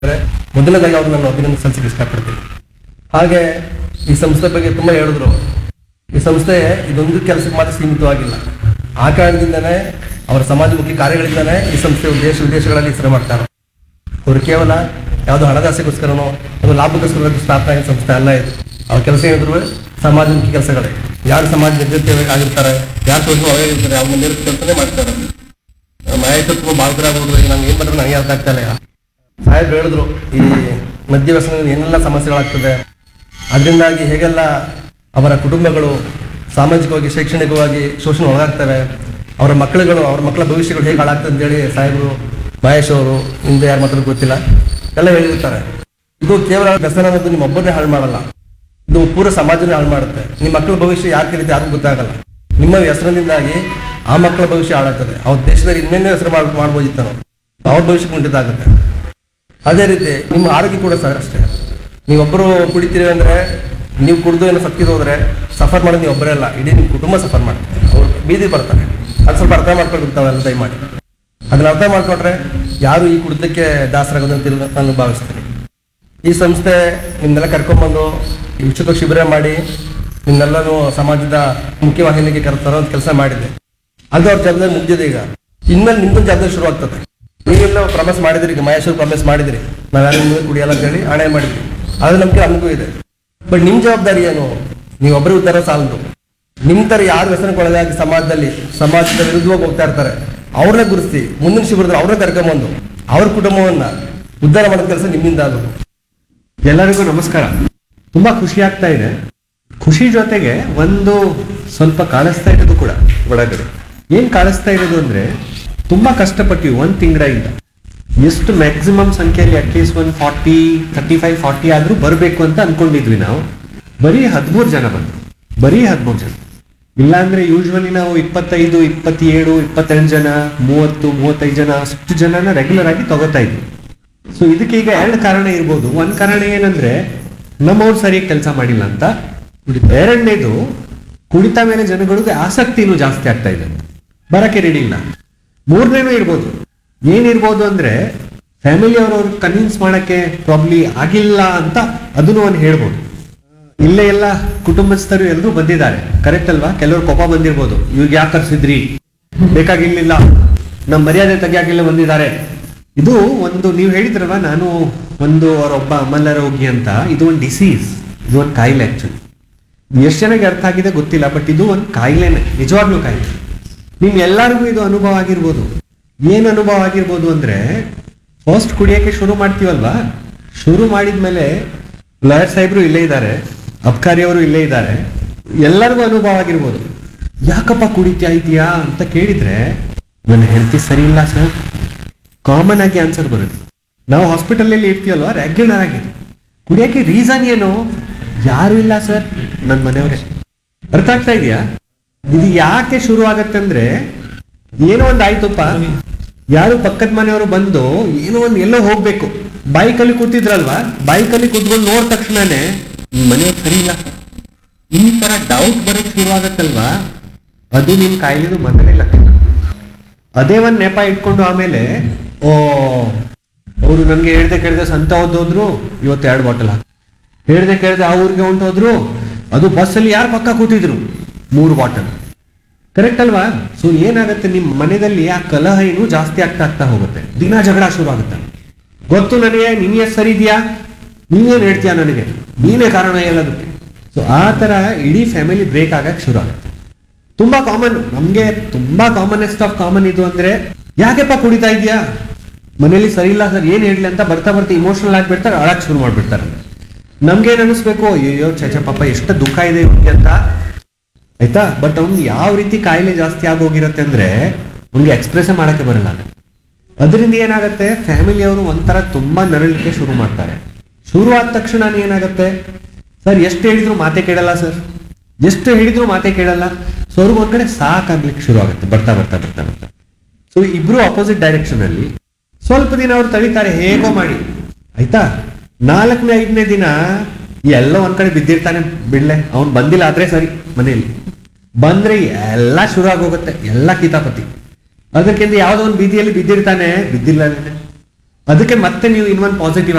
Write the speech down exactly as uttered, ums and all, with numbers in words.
ಮೊದಲನೇದಾಗಿ ಅವ್ರು ನಾನು ಅಭಿನಂದನೆ ಸಲ್ಲಿಸಕ್ಕೆ ಇಷ್ಟಪಡ್ತೀನಿ. ಹಾಗೆ ಈ ಸಂಸ್ಥೆ ಬಗ್ಗೆ ತುಂಬಾ ಹೇಳಿದ್ರು. ಈ ಸಂಸ್ಥೆ ಇದೊಂದು ಕೆಲಸಕ್ಕೆ ಮಾತ್ರ ಸೀಮಿತವಾಗಿಲ್ಲ. ಆ ಕಾರಣದಿಂದನೇ ಅವರ ಸಮಾಜಮುಖಿ ಕಾರ್ಯಗಳಿಂದನೇ ಈ ಸಂಸ್ಥೆಯು ದೇಶ ವಿದೇಶಗಳಲ್ಲಿ ಹೆಸರು ಮಾಡ್ತಾರೆ. ಅವರು ಕೇವಲ ಯಾವುದೋ ಹಣದಾಸೆಗೋಸ್ಕರನೋ ಒಂದು ಲಾಭಕ್ಕೋಸ್ಕರ ಸ್ಥಾಪನೆ ಆಗಿದ್ದ ಸಂಸ್ಥೆ ಅಲ್ಲ ಇದು. ಅವ್ರ ಕೆಲಸ ಏನಿದ್ರು ಸಮಾಜಮುಖಿ ಕೆಲಸಗಳೇ. ಯಾರು ಸಮಾಜ ನಿರ್ಗತ್ಯ ಆಗಿರ್ತಾರೆ, ಯಾರು ತೊಂದರೆ ಒಳಗಿರ್ತಾರೆ, ಅವ್ರ ಮೇಲೆ ಕೆಲಸನೇ ಮಾಡ್ತಾರೆ. ಮಹೇಶ್ವರ ಬಾಲಕರಾಗ್ಬೋದು, ನಂಗೆ ಏನ್ ಮಾಡಿದ್ರು ನನಗೆ ಅರ್ಥ ಆಗ್ತಾ ಇಲ್ಲ. ಸಾಹೇಬ್ರು ಹೇಳಿದ್ರು ಈ ಮದ್ಯ ವ್ಯಸನದಿಂದ ಏನೆಲ್ಲ ಸಮಸ್ಯೆಗಳಾಗ್ತದೆ, ಅದರಿಂದಾಗಿ ಹೇಗೆಲ್ಲ ಅವರ ಕುಟುಂಬಗಳು ಸಾಮಾಜಿಕವಾಗಿ ಶೈಕ್ಷಣಿಕವಾಗಿ ಶೋಷಣೆ ಒಳಗಾಗ್ತವೆ, ಅವರ ಮಕ್ಕಳುಗಳು ಅವರ ಮಕ್ಕಳ ಭವಿಷ್ಯಗಳು ಹೇಗೆ ಹಾಳಾಗ್ತದೆ ಅಂತೇಳಿ ಸಾಹೇಬರು ಮಹೇಶ್ ಅವರು ಹಿಂದೆ ಯಾರು ಮಾತ್ರ ಗೊತ್ತಿಲ್ಲ ಎಲ್ಲ ಹೇಳಿರ್ತಾರೆ. ಇದು ಕೇವಲ ವ್ಯಸನ ಅನ್ನೋದು ನಿಮ್ಮ ಒಬ್ಬರನ್ನೇ ಹಾಳು ಮಾಡಲ್ಲ, ಇದು ಪೂರ ಸಮಾಜನೇ ಹಾಳು ಮಾಡುತ್ತೆ. ನಿಮ್ಮ ಮಕ್ಕಳ ಭವಿಷ್ಯ ಯಾರು ಕಲಿತೆ ಯಾರಿಗೂ ಗೊತ್ತಾಗಲ್ಲ. ನಿಮ್ಮ ವ್ಯಸನದಿಂದಾಗಿ ಆ ಮಕ್ಕಳ ಭವಿಷ್ಯ ಹಾಳಾಗ್ತದೆ. ಅವ್ರ ದೇಶದಲ್ಲಿ ಇನ್ನೇನೇ ಹೆಸರು ಮಾಡ್ ಮಾಡ್ಬೋದಿತ್ತು ನಾವು, ಅವ್ರ ಭವಿಷ್ಯ ಕುಂಠಿತಾಗುತ್ತೆ. ಅದೇ ರೀತಿ ನಿಮ್ಮ ಆರೋಗ್ಯ ಕೂಡ ಸರ್ ಅಷ್ಟೇ. ನೀವೊಬ್ಬರು ಕುಡಿತೀರಿ ಅಂದ್ರೆ, ನೀವು ಕುಡಿದು ಏನೋ ಸತ್ತಿದ್ದು ಹೋದ್ರೆ ಸಫರ್ ಮಾಡೋದು ನೀವು ಒಬ್ಬರೇ ಅಲ್ಲ, ಇಡೀ ನಿಮ್ಮ ಕುಟುಂಬ ಸಫರ್ ಮಾಡ್ತಾರೆ. ಅವ್ರು ಬೀದಿ ಬರ್ತಾರೆ. ಅದು ಸ್ವಲ್ಪ ಅರ್ಥ ಮಾಡ್ಕೊಂಡಿರ್ತಾವೆಲ್ಲ ದಯಮಾಡಿ. ಅದನ್ನ ಅರ್ಥ ಮಾಡ್ಕೊಂಡ್ರೆ ಯಾರು ಈ ಕುಡಿತಕ್ಕೆ ದಾಸರಾಗೋದು ಅಂತ ನಾನು ಭಾವಿಸ್ತೀನಿ. ಈ ಸಂಸ್ಥೆ ನಿಮ್ನೆಲ್ಲ ಕರ್ಕೊಂಡ್ಬಂದು ಈ ಉಚಿತ ಶಿಬಿರ ಮಾಡಿ ನಿಮ್ನೆಲ್ಲನೂ ಸಮಾಜದ ಮುಖ್ಯವಾಹಿನಿಗೆ ಕರೆತಾರೋ ಅಂತ ಕೆಲಸ ಮಾಡಿದೆ. ಅದು ಅವ್ರ ಜವಾಬ್ದಾರಿ ಮುಗ್ದಿದೆ. ಈಗ ಇನ್ಮೇಲೆ ನಿಮ್ದೊಂದು ಜವಾಬ್ದಾರಿ ಶುರು ಆಗ್ತದೆ. ನೀವೆಲ್ಲ ಪ್ರಮೇಶ ಮಾಡಿದ್ರಿ, ಈಗ ಮಹೇಶ್ವರ್ ಪ್ರಮೇಶ ಮಾಡಿದ್ರಿ, ನಾವ್ಯಾರು ನಿಮ್ಗೆ ಕುಡಿಯಲ್ಲ ಅಂತ ಹೇಳಿ ಹಣೆ ಮಾಡಿದ್ವಿ. ಅದು ನಮ್ಗೆ ನಮಗೂ ಇದೆ. ಬಟ್ ನಿಮ್ ಜವಾಬ್ದಾರಿ ಏನು? ನೀವೊಬ್ಬರು ಉತ್ತರ ಸಾಲದು. ನಿಮ್ ತರ ಯಾರು ವ್ಯಸನಕ್ಕೊಳಗಾಗಿ ಸಮಾಜದಲ್ಲಿ ಸಮಾಜದ ವಿರುದ್ಧವಾಗಿ ಹೋಗ್ತಾ ಇರ್ತಾರೆ ಅವ್ರನ್ನ ಗುರುತಿಸಿ ಮುಂದಿನ ಶಿಬಿರದಲ್ಲಿ ಅವ್ರನ್ನ ಕರ್ಕೊಂಬಂದು ಅವ್ರ ಕುಟುಂಬವನ್ನ ಉದ್ಧಾರ ಮಾಡೋ ಕೆಲಸ ನಿಮ್ಮಿಂದ ಆಗಬೇಕು. ಎಲ್ಲರಿಗೂ ನಮಸ್ಕಾರ. ತುಂಬಾ ಖುಷಿ ಆಗ್ತಾ ಇದೆ. ಖುಷಿ ಜೊತೆಗೆ ಒಂದು ಸ್ವಲ್ಪ ಕಾಣಿಸ್ತಾ ಇರೋದು ಕೂಡ ಒಳಗಡೆ. ಏನ್ ಕಾಣಿಸ್ತಾ ಇರೋದು ಅಂದ್ರೆ, ತುಂಬಾ ಕಷ್ಟಪಟ್ಟಿವಿ ಒಂದ್ ತಿಂಗಳಿಂದ. ಎಷ್ಟು ಮ್ಯಾಕ್ಸಿಮಮ್ ಸಂಖ್ಯೆಯಲ್ಲಿ ಅಟ್ಲೀಸ್ಟ್ ಒಂದು ಫಾರ್ಟಿ ಥರ್ಟಿ ಫೈವ್ ಫಾರ್ಟಿ ಆದ್ರೂ ಬರಬೇಕು ಅಂತ ಅನ್ಕೊಂಡಿದ್ವಿ ನಾವು. ಬರೀ ಹದಿಮೂರು ಜನ ಬಂದ್ರು, ಬರೀ ಹದಿಮೂರು ಜನ. ಇಲ್ಲಾಂದ್ರೆ ಯೂಶ್ವಲಿ ನಾವು ಇಪ್ಪತ್ತೈದು ಇಪ್ಪತ್ತೇಳು ಇಪ್ಪತ್ತೆಂಟು ಜನ ಮೂವತ್ತು ಮೂವತ್ತೈದು ಜನ ಅಷ್ಟು ಜನನ ರೆಗ್ಯುಲರ್ ಆಗಿ ತಗೋತಾ ಇದ್ವಿ. ಸೊ ಇದಕ್ಕೆ ಈಗ ಎರಡು ಕಾರಣ ಇರ್ಬೋದು. ಒಂದ್ ಕಾರಣ ಏನಂದ್ರೆ ನಮ್ಮವ್ರು ಸರಿಯಾಗಿ ಕೆಲಸ ಮಾಡಿಲ್ಲ ಅಂತ. ಎರಡನೇದು, ಕುಡಿತ ಮೇಲೆ ಜನಗಳಿಗೆ ಆಸಕ್ತಿನೂ ಜಾಸ್ತಿ ಆಗ್ತಾ ಇದೆ, ಬರಕ್ಕೆ ರೆಡಿ ಇಲ್ಲ. ಮೂರನೇನು ಇರ್ಬೋದು. ಏನಿರ್ಬೋದು ಅಂದ್ರೆ ಫ್ಯಾಮಿಲಿ ಅವ್ರವ್ರು ಕನ್ವಿನ್ಸ್ ಮಾಡಕ್ಕೆ ಪ್ರಾಬ್ಲಿ ಆಗಿಲ್ಲ ಅಂತ ಅದನ್ನು ಒಂದು ಹೇಳ್ಬೋದು. ಇಲ್ಲೇ ಎಲ್ಲ ಕುಟುಂಬಸ್ಥರು ಎಲ್ಲರೂ ಬಂದಿದ್ದಾರೆ, ಕರೆಕ್ಟ್ ಅಲ್ವಾ? ಕೆಲವರು ಕೋಪ ಬಂದಿರ್ಬೋದು, ಇವ್ರಿಗೆ ಯಾಕೆ ಕರ್ಸಿದ್ರಿ, ಬೇಕಾಗಿರ್ಲಿಲ್ಲ, ನಮ್ಮ ಮರ್ಯಾದೆ ತೆಗಿಯಾಗಿಲ್ಲ ಬಂದಿದ್ದಾರೆ. ಇದು ಒಂದು ನೀವು ಹೇಳಿದ್ರಲ್ವಾ, ನಾನು ಒಂದು ಅವರೊಬ್ಬ ಅಮಲ ರೋಗಿ ಅಂತ. ಇದು ಒಂದು ಡಿಸೀಸ್, ಇದು ಒಂದು ಕಾಯಿಲೆ. ಆಕ್ಚುಲಿ ಎಷ್ಟು ಜನಕ್ಕೆ ಅರ್ಥ ಆಗಿದೆ ಗೊತ್ತಿಲ್ಲ, ಬಟ್ ಇದು ಒಂದು ಕಾಯಿಲೆನೆ, ನಿಜವಾಗ್ಲೂ ಕಾಯಿಲೆ. ನಿಮ್ ಎಲ್ಲರಿಗೂ ಇದು ಅನುಭವ ಆಗಿರ್ಬೋದು. ಏನ್ ಅನುಭವ ಆಗಿರ್ಬೋದು ಅಂದ್ರೆ, ಫಸ್ಟ್ ಕುಡಿಯಕ್ಕೆ ಶುರು ಮಾಡ್ತೀವಲ್ವಾ, ಶುರು ಮಾಡಿದ್ಮೇಲೆ ಲಾಯರ್ ಸಾಹೇಬ್ರು ಇಲ್ಲೇ ಇದ್ದಾರೆ, ಅಬ್ಕಾರಿ ಅವರು ಇಲ್ಲೇ ಇದ್ದಾರೆ, ಎಲ್ಲರಿಗೂ ಅನುಭವ ಆಗಿರ್ಬೋದು. ಯಾಕಪ್ಪ ಕುಡಿತಾ ಇದೀಯಾ ಅಂತ ಕೇಳಿದ್ರೆ, ನನ್ನ ಹೆಂಡತಿ ಸರಿ ಇಲ್ಲ ಸರ್, ಕಾಮನ್ ಆಗಿ ಆನ್ಸರ್ ಬರುತ್ತೆ. ನಾವು ಹಾಸ್ಪಿಟಲ್ ಅಲ್ಲಿ ಇರ್ತೀವಲ್ವಾ ರೆಗ್ಯುಲರ್ ಆಗಿ, ಕುಡಿಯಕ್ಕೆ ರೀಸನ್ ಏನು? ಯಾರು ಇಲ್ಲ ಸರ್, ನನ್ನ ಮನೆಯವರೇ. ಅರ್ಥ ಆಗ್ತಾ ಇದೆಯಾ? ಇದು ಯಾಕೆ ಶುರು ಆಗತ್ತೆ ಅಂದ್ರೆ, ಏನೋ ಒಂದು ಆಯ್ತಪ್ಪ, ಯಾರು ಪಕ್ಕದ ಮನೆಯವರು ಬಂದು ಏನೋ ಒಂದು ಎಲ್ಲೋ ಹೋಗ್ಬೇಕು, ಬೈಕಲ್ಲಿ ಕೂತಿದ್ರಲ್ವಾ, ಬೈಕಲ್ಲಿ ಕೂತ್ಕೊಂಡು ನೋಡಿದ ತಕ್ಷಣನೇ ಮನೆಯವ್ರು ಸರಿ ಇಲ್ಲ, ಈ ತರ ಡೌಟ್ ಬರೋಕ್ ಶುರು ಆಗತ್ತಲ್ವಾ, ಅದು ನಿಮ್ ಕಾಯಿಲೆದು ಮೊದಲೇ ಲಕ್ಷಣ. ಅದೇ ಒಂದ್ ನೆಪ ಇಟ್ಕೊಂಡು ಆಮೇಲೆ ಓ ಅವರು ನನ್ಗೆ ಹೇಳ್ದೆ ಕೇಳ್ದೆ ಸಂತ ಹೋದ್ರು, ಇವತ್ತು ಎರಡು ಬಾಟಲ್ ಹಾಕಿ ಹೇಳ್ದೆ ಕೇಳ್ದೆ ಆ ಊರಿಗೆ ಹೊಂಟೋದ್ರು, ಅದು ಬಸ್ಸಲ್ಲಿ ಯಾರು ಪಕ್ಕ ಕೂತಿದ್ರು, ಮೂರು ಬಾಟಲ್. ಕರೆಕ್ಟ್ ಅಲ್ವಾ? ಸೊ ಏನಾಗುತ್ತೆ, ನಿಮ್ ಮನೆಯಲ್ಲಿ ಆ ಕಲಹ ಏನು ಜಾಸ್ತಿ ಆಗ್ತಾ ಆಗ್ತಾ ಹೋಗುತ್ತೆ, ದಿನ ಜಗಳ ಶುರು ಆಗುತ್ತೆ. ಗೊತ್ತು ನನಗೆ, ನೀನೇ ಸರಿ ಇದೆಯಾ, ನೀನೇನ್ ಹೇಳ್ತೀಯಾ ನನಗೆ, ನೀನೇ ಕಾರಣ ಹೇಳೋದಕ್ಕೆ. ಸೊ ಆ ತರ ಇಡೀ ಫ್ಯಾಮಿಲಿ ಬ್ರೇಕ್ ಆಗಕ್ಕೆ ಶುರು ಆಗುತ್ತೆ. ತುಂಬಾ ಕಾಮನ್, ನಮ್ಗೆ ತುಂಬಾ ಕಾಮನೆಸ್ಟ್ ಆಫ್ ಕಾಮನ್ ಇದು ಅಂದ್ರೆ, ಯಾಕೆಪ್ಪ ಕುಡಿತಾ ಇದೆಯಾ, ಮನೇಲಿ ಸರಿ ಇಲ್ಲ ಸರ್, ಏನ್ ಹೇಳಲಿ ಅಂತ ಬರ್ತಾ ಬರ್ತಾ ಇಮೋಷನಲ್ ಆಗಿಬಿಡ್ತಾರೆ, ಅಳಕ್ ಶುರು ಮಾಡ್ಬಿಡ್ತಾರೆ. ನಮ್ಗೇನ್ ಅನಿಸ್ಬೇಕು, ಅಯ್ಯೋ ಚಚ ಪಾಪ ಎಷ್ಟು ದುಃಖ ಇದೆ ಇವ್ರಿಗೆ ಅಂತ, ಆಯ್ತಾ? ಬಟ್ ಅವ್ನು ಯಾವ ರೀತಿ ಕಾಯಿಲೆ ಜಾಸ್ತಿ ಆಗೋಗಿರತ್ತೆ ಅಂದ್ರೆ ಅವ್ನಿಗೆ ಎಕ್ಸ್ಪ್ರೆಸ್ ಮಾಡಕ್ಕೆ ಬರಲ್ಲ. ಅದರಿಂದ ಏನಾಗುತ್ತೆ, ಫ್ಯಾಮಿಲಿಯವರು ಒಂಥರ ತುಂಬಾ ನರಳಿಕೆ ಶುರು ಮಾಡ್ತಾರೆ. ಶುರು ಆದ ತಕ್ಷಣ ಏನಾಗುತ್ತೆ, ಸರ್ ಎಷ್ಟು ಹೇಳಿದ್ರು ಮಾತೆ ಕೇಳಲ್ಲ ಸರ್, ಎಷ್ಟು ಹೇಳಿದ್ರು ಮಾತೆ ಕೇಳಲ್ಲ. ಸೊ ಅವ್ರಿಗೆ ಒಂದ್ ಕಡೆ ಸಾಕಾಗ್ಲಿಕ್ಕೆ ಶುರು ಆಗುತ್ತೆ ಬರ್ತಾ ಬರ್ತಾ ಬರ್ತಾ ಬರ್ತಾ. ಸೊ ಇಬ್ರು ಅಪೋಸಿಟ್ ಡೈರೆಕ್ಷನ್ ಅಲ್ಲಿ ಸ್ವಲ್ಪ ದಿನ ಅವ್ರು ತಳಿತಾರೆ ಹೇಗೋ ಮಾಡಿ, ಆಯ್ತಾ? ನಾಲ್ಕನೇ ಐದನೇ ದಿನ ಎಲ್ಲ ಒಂದ್ ಕಡೆ ಬಿದ್ದಿರ್ತಾನೆ, ಬಿಡ್ಲೆ ಅವ್ನು ಬಂದಿಲ್ಲ ಆದ್ರೆ ಸರಿ, ಮನೆಯಲ್ಲಿ ಬಂದ್ರೆ ಎಲ್ಲ ಶುರು ಆಗೋಗುತ್ತೆ, ಎಲ್ಲ ಕಿತಾಪತಿ. ಅದಕ್ಕಿಂತ ಯಾವ್ದೋ ಒಂದು ಬೀದಿಯಲ್ಲಿ ಬಿದ್ದಿರ್ತಾನೆ, ಬಿದ್ದಿಲ್ಲ ಅದಕ್ಕೆ ಮತ್ತೆ ನೀವು ಇನ್ನೊಂದು ಪಾಸಿಟಿವ್